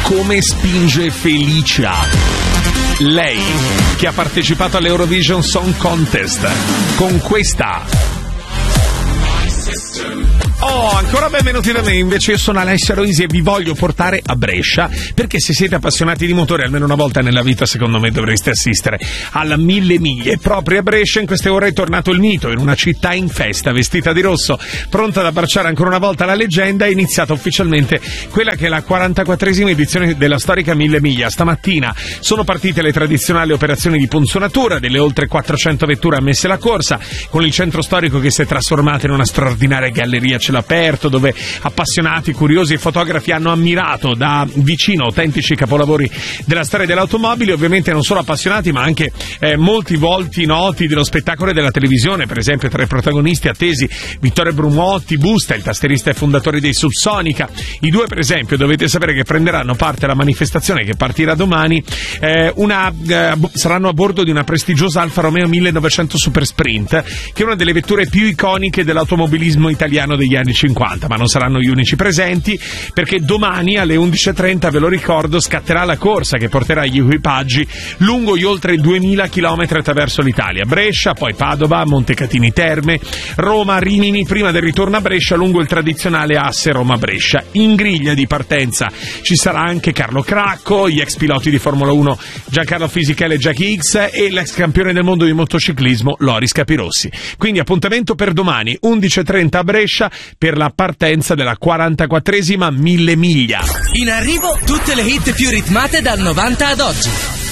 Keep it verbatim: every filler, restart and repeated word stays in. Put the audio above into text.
come spinge Felicia. Lei che ha partecipato all'Eurovision Song Contest con questa. Oh, ancora benvenuti da me, invece io sono Alessio Roisi e vi voglio portare a Brescia, perché se siete appassionati di motori almeno una volta nella vita secondo me dovreste assistere alla Mille Miglia. Proprio a Brescia in queste ore è tornato il mito, in una città in festa, vestita di rosso, pronta ad abbracciare ancora una volta la leggenda. È iniziata ufficialmente quella che è la quarantaquattresima edizione della storica Mille Miglia. Stamattina sono partite le tradizionali operazioni di punzonatura delle oltre quattrocento vetture ammesse alla corsa, con il centro storico che si è trasformato in una straordinaria galleria cielo aperto, dove appassionati, curiosi e fotografi hanno ammirato da vicino autentici capolavori della storia dell'automobile. Ovviamente non solo appassionati, ma anche eh, molti volti noti dello spettacolo e della televisione. Per esempio, tra i protagonisti attesi Vittorio Brumotti, Busta, il tastierista e fondatore dei Subsonica. I due, per esempio, dovete sapere che prenderanno parte alla manifestazione che partirà domani. Eh, una, eh, saranno a bordo di una prestigiosa Alfa Romeo millenovecento Super Sprint, che è una delle vetture più iconiche dell'automobilismo italiano degli anni cinquanta, ma non saranno gli unici presenti, perché domani alle undici e trenta, ve lo ricordo, scatterà la corsa che porterà gli equipaggi lungo gli oltre duemila chilometri attraverso l'Italia. Brescia, poi Padova, Montecatini Terme, Roma, Rimini, prima del ritorno a Brescia lungo il tradizionale asse Roma-Brescia. In griglia di partenza ci sarà anche Carlo Cracco, gli ex piloti di Formula uno Giancarlo Fisichella e Jackie X e l'ex campione del mondo di motociclismo Loris Capirossi. Quindi appuntamento per domani undici e trenta a Brescia per la partenza della quarantaquattresima Mille Miglia. In arrivo tutte le hit più ritmate dal novanta ad oggi.